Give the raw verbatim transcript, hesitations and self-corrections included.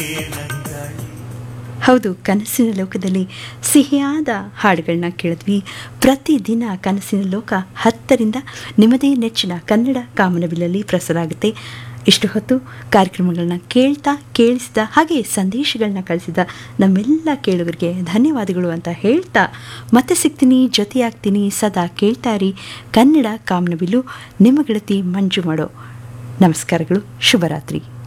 ಹೌದು, ಕನಸಿನ ಲೋಕದಲ್ಲಿ ಸಿಹಿಯಾದ ಹಾಡುಗಳನ್ನ ಕೇಳಿದ್ವಿ. ಪ್ರತಿದಿನ ಕನಸಿನ ಲೋಕ ಹತ್ತರಿಂದ ನಿಮ್ಮದೇ ನೆಚ್ಚಿನ ಕನ್ನಡ ಕಾಮನಬಿಲ್ಲಲ್ಲಿ ಪ್ರಸಾರ ಆಗುತ್ತೆ. ಇಷ್ಟು ಹೊತ್ತು ಕಾರ್ಯಕ್ರಮಗಳನ್ನ ಕೇಳ್ತಾ ಕೇಳಿಸಿದ ಹಾಗೆ ಸಂದೇಶಗಳನ್ನ ಕಳಿಸಿದ ನಮ್ಮೆಲ್ಲ ಕೇಳುಗರಿಗೆ ಧನ್ಯವಾದಗಳು ಅಂತ ಹೇಳ್ತಾ ಮತ್ತೆ ಸಿಗ್ತೀನಿ, ಜೊತೆಯಾಗ್ತೀನಿ. ಸದಾ ಕೇಳ್ತಾರಿ ಕನ್ನಡ ಕಾಮನಬಿಲ್ಲು. ನಿಮ್ಮ ಗೆಳತಿ ಮಂಜು ಮಾಡೋ. ನಮಸ್ಕಾರಗಳು, ಶುಭರಾತ್ರಿ.